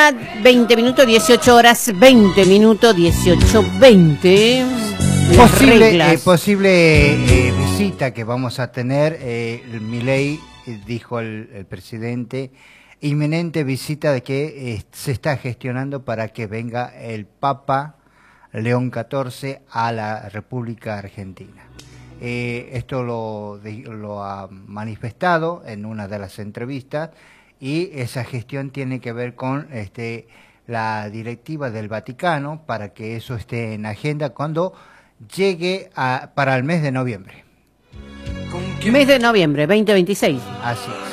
hora, 20 minutos, 18 horas, 20 minutos, 18:20. Posible visita que vamos a tener, Milei, dijo el presidente, inminente visita de que se está gestionando para que venga el Papa León XIV a la República Argentina. Esto lo ha manifestado en una de las entrevistas y esa gestión tiene que ver con la directiva del Vaticano para que eso esté en agenda cuando llegue para el mes de noviembre. Mes de noviembre, 2026. Así es.